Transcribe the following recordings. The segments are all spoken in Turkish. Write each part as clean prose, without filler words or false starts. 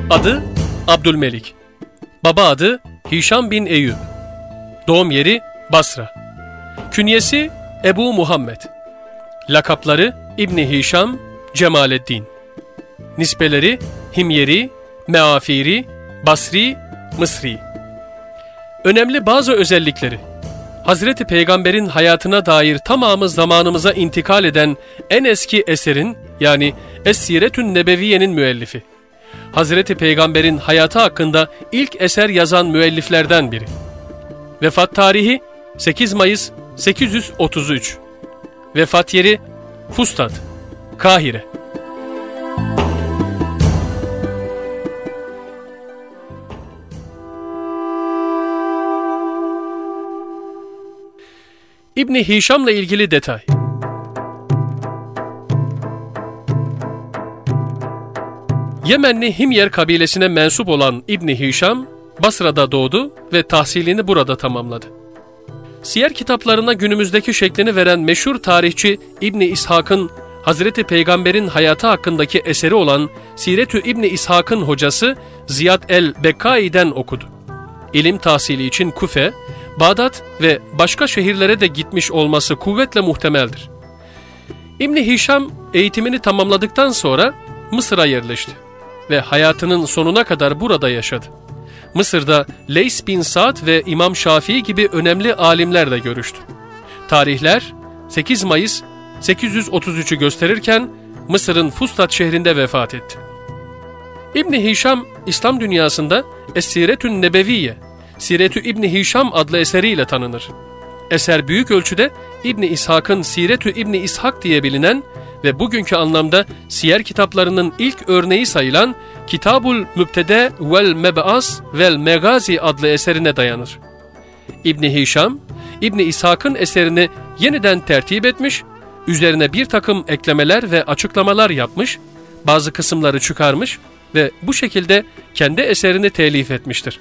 Adı Abdülmelik. Baba adı Hişam bin Eyyub. Doğum yeri Basra. Künyesi Ebu Muhammed. Lakapları İbni Hişam, Cemaleddin. Nisbeleri Himyeri, Meafiri, Basri, Mısri. Önemli bazı özellikleri: Hazreti Peygamber'in hayatına dair tamamı zamanımıza intikal eden en eski eserin, yani Es-Siretün Nebeviye'nin müellifi. Hazreti Peygamber'in hayatı hakkında ilk eser yazan müelliflerden biri. Vefat tarihi 8 Mayıs 833. Vefat yeri Fustat, Kahire. İbni Hişam'la ilgili detay. Yemenli Himyer kabilesine mensup olan İbni Hişam, Basra'da doğdu ve tahsilini burada tamamladı. Siyer kitaplarına günümüzdeki şeklini veren meşhur tarihçi İbni İshak'ın Hazreti Peygamber'in hayatı hakkındaki eseri olan Siretü İbni İshak'ın hocası Ziyad el-Bekkai'den okudu. İlim tahsili için Kufe, Bağdat ve başka şehirlere de gitmiş olması kuvvetle muhtemeldir. İbni Hişam eğitimini tamamladıktan sonra Mısır'a yerleşti ve hayatının sonuna kadar burada yaşadı. Mısır'da Leys bin Sa'd ve İmam Şafii gibi önemli alimlerle görüştü. Tarihler 8 Mayıs 833'ü gösterirken Mısır'ın Fustat şehrinde vefat etti. İbni Hişam, İslam dünyasında Es-Siretün Nebeviye, Siretü İbni Hişam adlı eseriyle tanınır. Eser büyük ölçüde İbni İshak'ın Siretü İbni İshak diye bilinen ve bugünkü anlamda siyer kitaplarının ilk örneği sayılan Kitabul Mübtede vel Meb'as vel Megazi adlı eserine dayanır. İbni Hişam, İbni İshak'ın eserini yeniden tertip etmiş, üzerine bir takım eklemeler ve açıklamalar yapmış, bazı kısımları çıkarmış ve bu şekilde kendi eserini telif etmiştir.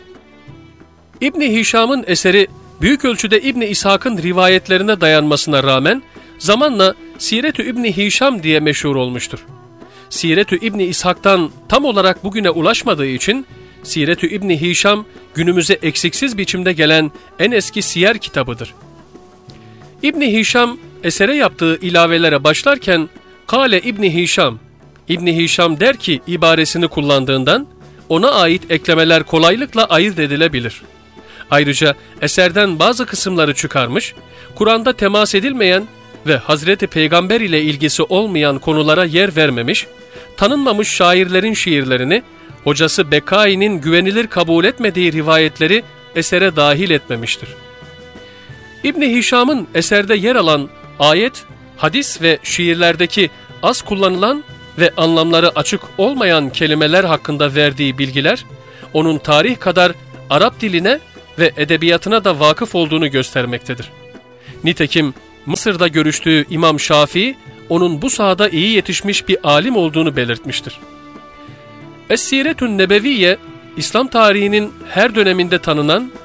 İbni Hişam'ın eseri büyük ölçüde İbni İshak'ın rivayetlerine dayanmasına rağmen zamanla Siretü İbni Hişam diye meşhur olmuştur. Siretü İbni İshak'tan tam olarak bugüne ulaşmadığı için Siretü İbni Hişam günümüze eksiksiz biçimde gelen en eski siyer kitabıdır. İbni Hişam esere yaptığı ilavelere başlarken Kale İbni Hişam, İbni Hişam der ki ibaresini kullandığından ona ait eklemeler kolaylıkla ayırt edilebilir. Ayrıca eserden bazı kısımları çıkarmış, Kur'an'da temas edilmeyen ve Hazreti Peygamber ile ilgisi olmayan konulara yer vermemiş, tanınmamış şairlerin şiirlerini, hocası Bekkai'nin güvenilir kabul etmediği rivayetleri esere dahil etmemiştir. İbni Hişam'ın eserde yer alan ayet, hadis ve şiirlerdeki az kullanılan ve anlamları açık olmayan kelimeler hakkında verdiği bilgiler, onun tarih kadar Arap diline ve edebiyatına da vakıf olduğunu göstermektedir. Nitekim Mısır'da görüştüğü İmam Şafii, onun bu sahada iyi yetişmiş bir alim olduğunu belirtmiştir. Es-Siretün Nebeviye, İslam tarihinin her döneminde tanınan